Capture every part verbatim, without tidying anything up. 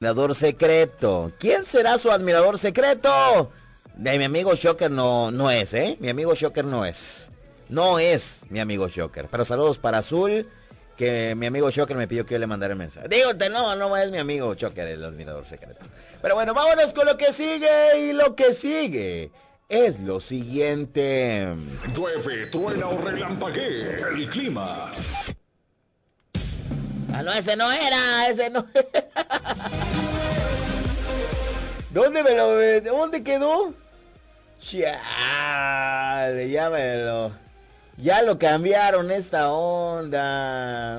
Admirador secreto. ¿Quién será su admirador secreto? De mi amigo Shocker no, no es, ¿eh? Mi amigo Shocker no es. No es mi amigo Shocker. Pero saludos para Azul, que mi amigo Shocker me pidió que yo le mandara el mensaje. Dígote, no, no es mi amigo Shocker el admirador secreto. Pero bueno, vámonos con lo que sigue. Y lo que sigue es lo siguiente. Llueve, truena o relampaguee el clima. Ah, no, ese no era, ese no era. ¿Dónde me lo... ¿Dónde quedó? Chale, ya me lo... Ya lo cambiaron esta onda.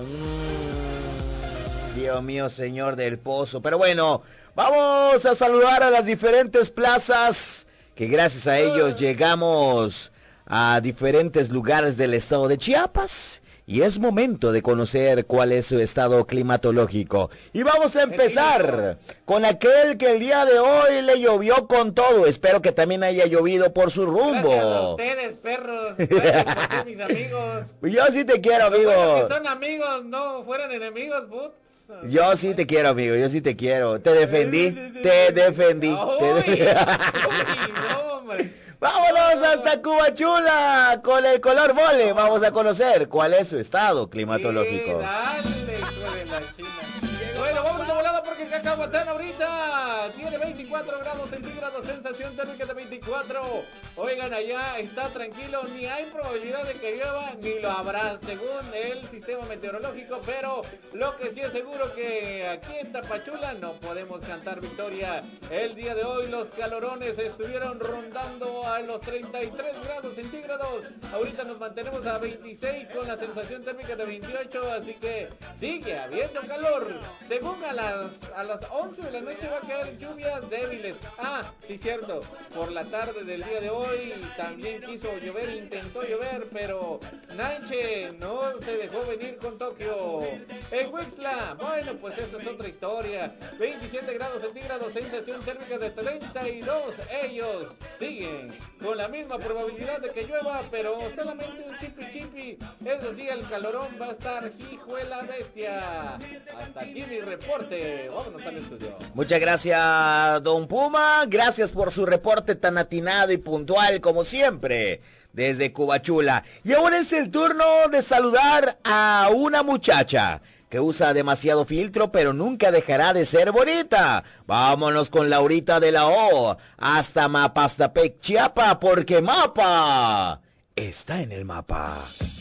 Mm, Dios mío, señor del pozo. Pero bueno, vamos a saludar a las diferentes plazas, que gracias a ellos llegamos a diferentes lugares del estado de Chiapas. Y es momento de conocer cuál es su estado climatológico. Y vamos a empezar con aquel que el día de hoy le llovió con todo. Espero que también haya llovido por su rumbo. Gracias a ustedes, perros. Gracias por ser mis amigos. Yo sí te quiero, amigo. Bueno, que son amigos, no fueran enemigos, putz. Yo sí te quiero, amigo, yo sí te quiero. Te defendí, te defendí. Uy, te de... uy, no, hombre. Vámonos hasta Cubachula con el color vole. Vamos a conocer cuál es su estado climatológico. Sí, dale, hijo de la China. Bueno, vamos de volada porque Cacahuatán ahorita tiene veinticuatro grados centígrados, sensación térmica de veinticuatro. Oigan, allá está tranquilo, ni hay probabilidad de que llueva, ni lo habrá, según el sistema meteorológico, pero lo que sí es seguro que aquí en Tapachula no podemos cantar victoria. El día de hoy los calorones estuvieron rondando a los treinta y tres grados centígrados. Ahorita nos mantenemos a veintiséis con la sensación térmica de veintiocho, así que sigue habiendo calor. Según a las a las once de la noche va a caer lluvias débiles. Ah, sí, cierto. Por la tarde del día de hoy también quiso llover, intentó llover, pero Nanche no se dejó venir con Tokio. En Huixla, bueno, pues esta es otra historia. veintisiete grados centígrados, sensación térmica de treinta y dos. Ellos siguen con la misma probabilidad de que llueva, pero solamente un chipi chipi. Eso sí, el calorón va a estar hijuela bestia. Hasta aquí mi reporte. Vámonos al estudio. Muchas gracias, don Puma. Gracias por su reporte tan atinado y puntual como siempre desde Cubachula. Y ahora es el turno de saludar a una muchacha que usa demasiado filtro, pero nunca dejará de ser bonita. Vámonos con Laurita de la O hasta Mapastepec, Chiapas, porque Mapa está en el mapa.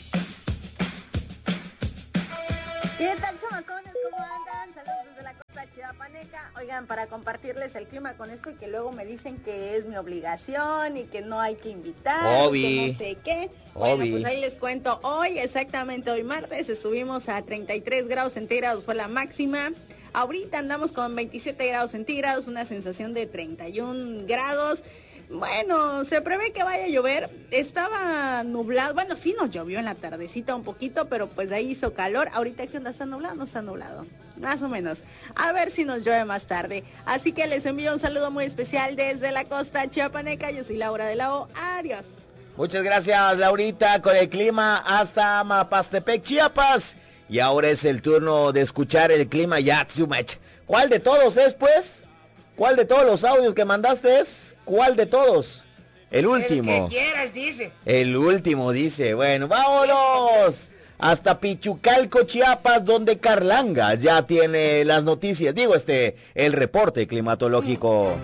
¿Qué tal, chamacones? ¿Cómo andan? Saludos desde la costa chiapaneca. Oigan, para compartirles el clima con eso y que luego me dicen que es mi obligación y que no hay que invitar, y que no sé qué. Bueno, Obi. pues ahí les cuento. Hoy, exactamente hoy martes, estuvimos a treinta y tres grados centígrados, fue la máxima. Ahorita andamos con veintisiete grados centígrados, una sensación de treinta y un grados. Bueno, se prevé que vaya a llover. Estaba nublado, bueno, sí nos llovió en la tardecita un poquito, pero pues ahí hizo calor. Ahorita, ¿qué onda? ¿Está nublado? No está nublado, más o menos. A ver si nos llueve más tarde. Así que les envío un saludo muy especial desde la costa chiapaneca. Yo soy Laura de la O. Adiós. Muchas gracias, Laurita, con el clima hasta Mapastepec, Chiapas. Y ahora es el turno de escuchar el clima Yatsumech. ¿Cuál de todos es, pues? ¿Cuál de todos los audios que mandaste es? ¿Cuál de todos? El último. El que quieras, dice. El último, dice. Bueno, vámonos hasta Pichucalco, Chiapas, donde Carlanga ya tiene las noticias. Digo, este, el reporte climatológico.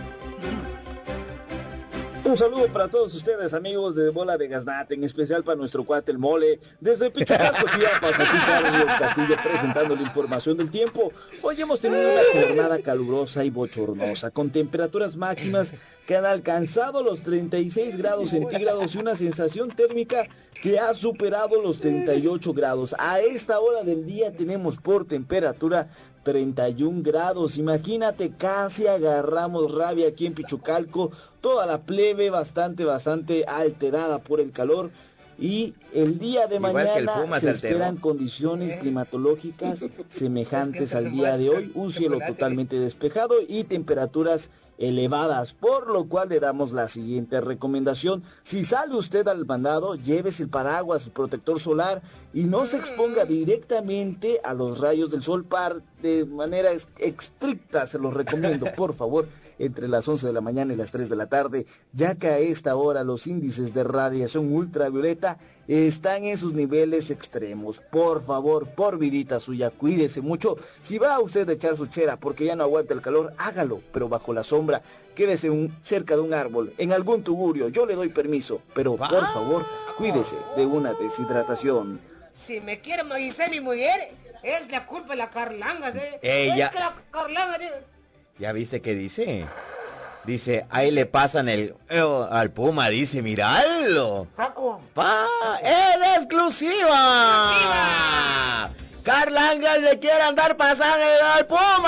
Un saludo para todos ustedes, amigos de Bola de Gaznate, en especial para nuestro cuate el Mole, desde Pichucalco, Chiapas, aquí Carlos Castillo presentando la información del tiempo. Hoy hemos tenido una jornada calurosa y bochornosa, con temperaturas máximas que han alcanzado los treinta y seis grados centígrados y una sensación térmica que ha superado los treinta y ocho grados. A esta hora del día tenemos por temperatura treinta y un grados, imagínate, casi agarramos rabia aquí en Pichucalco, toda la plebe bastante, bastante alterada por el calor. Y el día de Igual que el mañana Puma se se alteró. esperan condiciones climatológicas semejantes al día de hoy, un cielo totalmente despejado y temperaturas elevadas, por lo cual le damos la siguiente recomendación: si sale usted al mandado, llévese el paraguas, el protector solar y no se exponga directamente a los rayos del sol par de manera estricta, se los recomiendo, por favor, entre las once de la mañana y las tres de la tarde, ya que a esta hora los índices de radiación ultravioleta están en sus niveles extremos. Por favor, por vidita suya, cuídese mucho. Si va usted a echar su chera porque ya no aguanta el calor, hágalo, pero bajo la sombra, quédese un, cerca de un árbol, en algún tugurio, yo le doy permiso, pero por favor, cuídese de una deshidratación. Si me quiere maguizar mi mujer, es la culpa de la Carlanga, ¿eh? Ella... Es que la Carlanga... ¿eh? ¿Ya viste qué dice? Dice, ahí le pasan el... eh, al Puma, dice, miralo. Saco. ¡Pa! ¡En exclusiva! ¡Exclusiva! Carlangas le quiere andar pasando al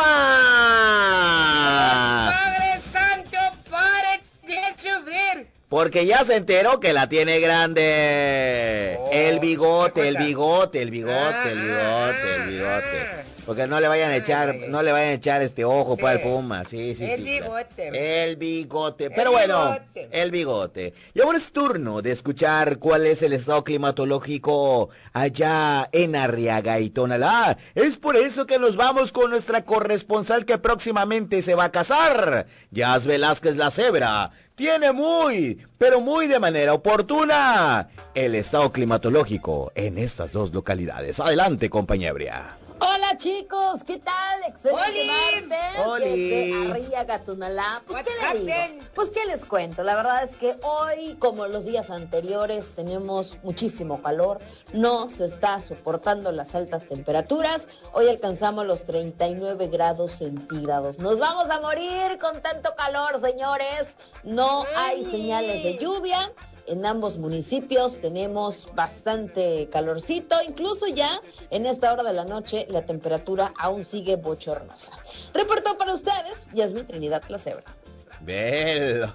Puma. ¡Padre Santo, pare de sufrir! Porque ya se enteró que la tiene grande. Oh, el bigote, ¿qué el cosa? bigote, el bigote, Ah, el bigote, el bigote. ah, Porque no le vayan a echar, ay, no le vayan a echar este ojo sí. para el Puma. Sí, sí, El sí. bigote. Claro. El bigote. El Pero bueno, bigote. el bigote. Y ahora es turno de escuchar cuál es el estado climatológico allá en Arriaga y Tonalá. Es por eso que nos vamos con nuestra corresponsal que próximamente se va a casar, Yas Velázquez la Cebra. Tiene muy, pero muy de manera oportuna el estado climatológico en estas dos localidades. Adelante, compañera. Hola chicos, ¿qué tal? Excelente ¡Oli! martes ¡Oli! desde Arriaga, Tonalá. Pues What qué le happened? digo, pues qué les cuento. La verdad es que hoy, como los días anteriores, tenemos muchísimo calor. No se está soportando las altas temperaturas. Hoy alcanzamos los treinta y nueve grados centígrados. Nos vamos a morir con tanto calor, señores. No hay señales de lluvia. En ambos municipios tenemos bastante calorcito, incluso ya en esta hora de la noche la temperatura aún sigue bochornosa. Reportó para ustedes Yasmín Trinidad la Cebra. Velo.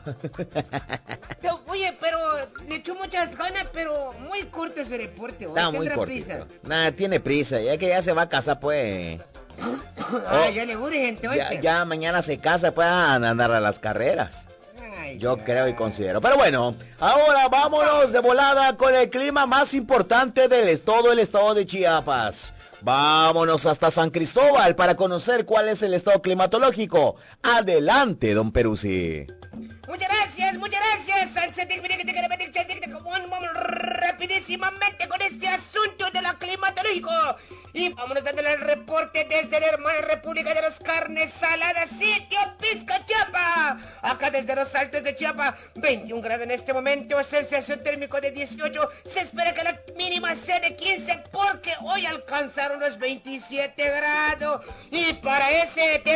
Oye, pero le echó muchas ganas, pero muy corto ese reporte. ¿O Está muy tendrá cortito. prisa? Nada, tiene prisa, ya que ya se va a casar, pues. Ah, ya le urge entonces. Ya, ya mañana se casa, pues a andar a las carreras. Ay, Yo ya. creo y considero. Pero bueno, ahora vámonos de volada con el clima más importante de todo el estado de Chiapas. Vámonos hasta San Cristóbal para conocer cuál es el estado climatológico. Adelante, don Peruzzi. Muchas gracias, muchas gracias. Vamos rapidísimamente con este asunto de la climatológico. Y vámonos dándole el reporte desde la hermana República de las Carnes Saladas, sitio Pisca, Chiapas. Acá desde los Altos de Chiapas, veintiún grados en este momento, sensación térmico de dieciocho. Se espera que la mínima sea de quince porque hoy alcanzaron los veintisiete grados. Y para ese